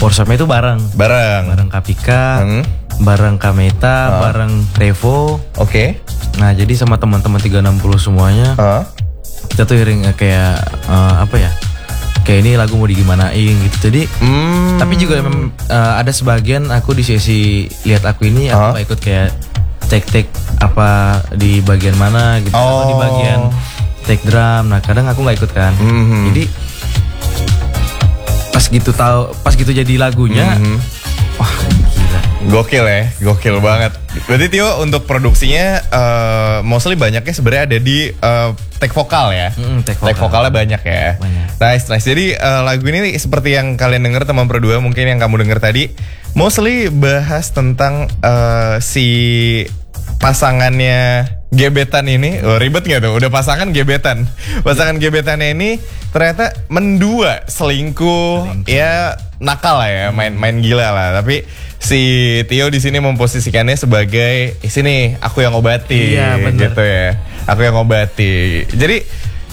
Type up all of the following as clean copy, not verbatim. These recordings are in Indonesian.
workshopnya itu bareng Kapika, bareng Kameta, bareng Revo. Oke. Nah jadi sama teman-teman 360 semuanya, kita tuh iring kayak apa ya? Kayak ini lagu mau digimanain gitu. Jadi tapi juga ada sebagian aku di sesi lihat aku ini aku gak ikut kayak take apa di bagian mana gitu atau di bagian take drum. Nah kadang aku nggak ikut kan. Jadi pas gitu jadi lagunya, wah gila. Gokil banget. Berarti Tio untuk produksinya mostly banyaknya sebenarnya ada di take vokal ya. Take vokalnya banyak ya. Nice. Jadi lagu ini seperti yang kalian denger teman berdua, mungkin yang kamu denger tadi, mostly bahas tentang si pasangannya gebetan ini. Ribet gak tuh? Udah pasangan gebetan. Pasangan gebetannya ini ternyata mendua, selingkuh. Ya nakal lah ya, main gila lah. Tapi si Tio di sini memposisikannya sebagai sini aku yang obati, gitu ya. Aku yang obati. Jadi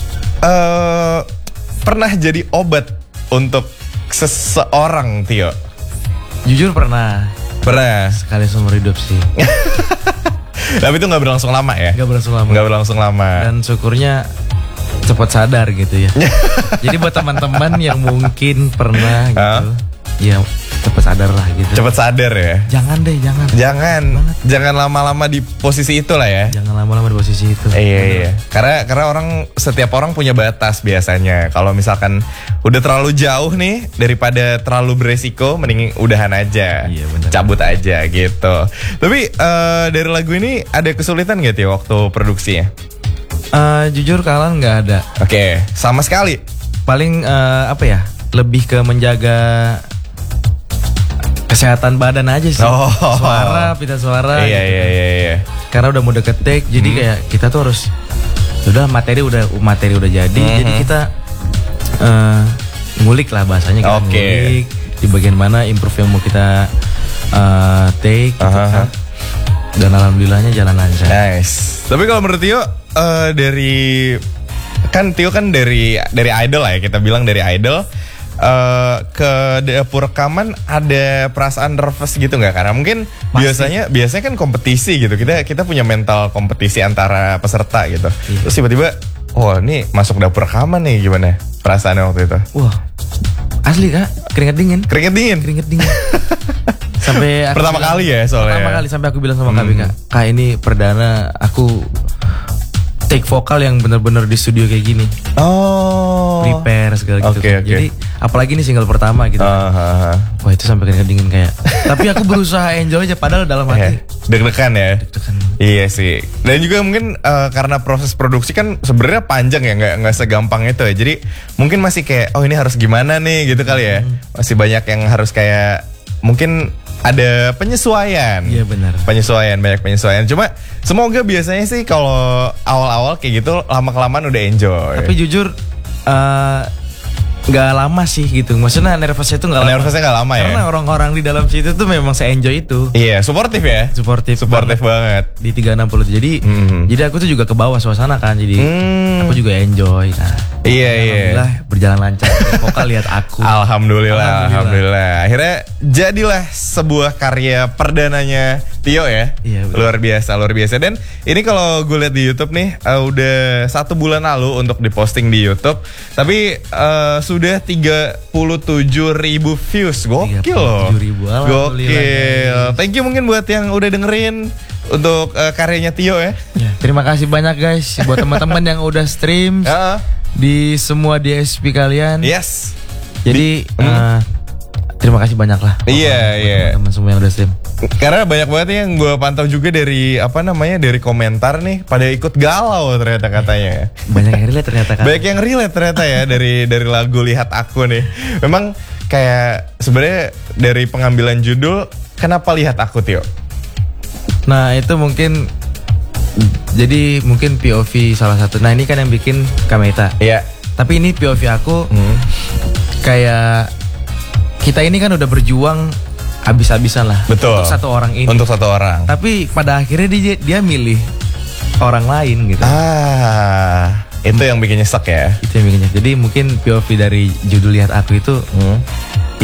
pernah jadi obat untuk seseorang, Tio? Jujur pernah. Sekali seumur hidup sih. Tapi itu gak berlangsung lama ya? Gak berlangsung lama. Dan syukurnya cepat sadar gitu ya. Jadi buat teman-teman yang mungkin pernah gitu, ya cepat sadar lah gitu. Cepat sadar ya? Jangan lama-lama di posisi itu lah ya. Jangan lama-lama di posisi itu. Iya. Karena setiap orang punya batas biasanya. Kalau misalkan udah terlalu jauh nih, daripada terlalu beresiko, mending udahan aja. Iya, bener. Cabut aja gitu. Tapi dari lagu ini ada kesulitan gak Tio waktu produksinya? Jujur kalian nggak ada. Oke, sama sekali. Paling apa ya? Lebih ke menjaga kesehatan badan aja sih. Pita suara. Iya. Karena udah mau deket take, jadi kayak kita tuh harus materi udah jadi, jadi kita ngulik lah bahasanya, kita ngulik di bagian mana improve yang mau kita take gitu kan. Dan alhamdulillahnya jalan lancar. Nice. Tapi kalau menurut Tio dari Tio kan dari idol lah ya, kita bilang dari idol ke dapur rekaman ada perasaan nervous gitu nggak? Karena mungkin biasanya kan kompetisi gitu, kita punya mental kompetisi antara peserta gitu. Terus tiba-tiba ini masuk dapur rekaman nih, gimana perasaannya waktu itu? Wah asli Kak, keringet dingin. Sampai pertama kali ya soalnya. Sampai aku bilang sama Kak, Kak ini perdana aku take vokal yang benar-benar di studio kayak gini. Prepare segala gitu. Jadi apalagi ini single pertama gitu. Wah itu sampai keringat dingin kayak. Tapi aku berusaha enjoy aja, padahal dalam hati deg-degan ya. Iya sih. Dan juga mungkin karena proses produksi kan sebenarnya panjang ya, nggak segampang itu ya. Jadi mungkin masih kayak ini harus gimana nih gitu kali ya. Masih banyak yang harus kayak mungkin ada penyesuaian. Iya benar. Banyak penyesuaian. Cuma semoga biasanya sih kalau awal-awal kayak gitu lama-kelamaan udah enjoy. Tapi jujur nggak lama sih gitu. Maksudnya nervousnya itu nggak lama. Nervousnya nggak lama ya. Karena orang-orang di dalam situ tuh memang se-enjoy itu. Iya, suportif ya. Suportif banget. Di 360. Jadi aku tuh juga ke bawah suasana kan. Jadi aku juga enjoy. Nah, iya. Alhamdulillah berjalan lancar. Vokal lihat aku. Alhamdulillah. Akhirnya jadilah sebuah karya perdananya Tio ya. Iya, luar biasa. Dan ini kalau gue lihat di YouTube nih udah 1 bulan lalu untuk diposting di YouTube. Tapi sudah 37.000 views. Gokil loh. 37.000. Gokil. Thank you mungkin buat yang udah dengerin untuk karyanya Tio ya. Terima kasih banyak guys buat teman-teman yang udah stream di semua DSP kalian. Yes. Jadi terima kasih banyak lah. Iya. Teman-teman semua yang udah stream. Karena banyak banget yang gue pantau juga dari dari komentar nih, pada ikut galau ternyata katanya. Banyak yang relate ternyata kan. Banyak yang relate ternyata ya dari lagu Lihat Aku nih. Memang kayak sebenarnya dari pengambilan judul, kenapa Lihat Aku Tio? Nah itu mungkin POV salah satu. Nah ini kan yang bikin Kameta. Iya. Tapi ini POV aku kayak kita ini kan udah berjuang habis-habisan lah. Betul. Untuk satu orang. Tapi pada akhirnya dia milih orang lain gitu. Itu yang bikin nyesek ya. Itu yang bikin nyesek. Jadi mungkin POV dari judul Lihat Aku itu